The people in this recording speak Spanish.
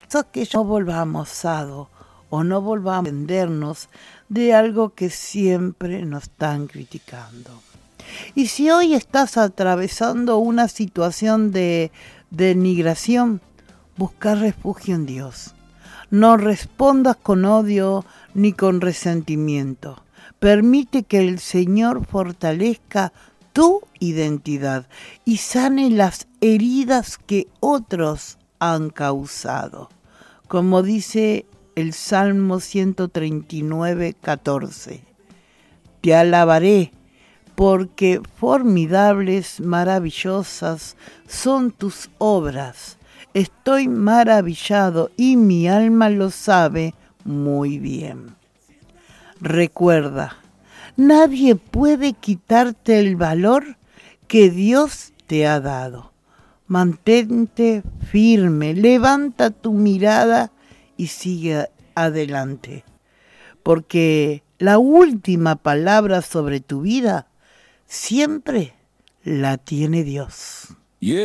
Que no volvamos sado o no volvamos a vendernos de algo que siempre nos están criticando. Y si hoy estás atravesando una situación de denigración, busca refugio en Dios. No respondas con odio ni con resentimiento. Permite que el Señor fortalezca tu identidad y sane las heridas que otros han causado. Como dice el Salmo 139, 14. Te alabaré, porque formidables, maravillosas son tus obras. Estoy maravillado y mi alma lo sabe muy bien. Recuerda, nadie puede quitarte el valor que Dios te ha dado. Mantente firme, levanta tu mirada y sigue adelante. Porque la última palabra sobre tu vida siempre la tiene Dios.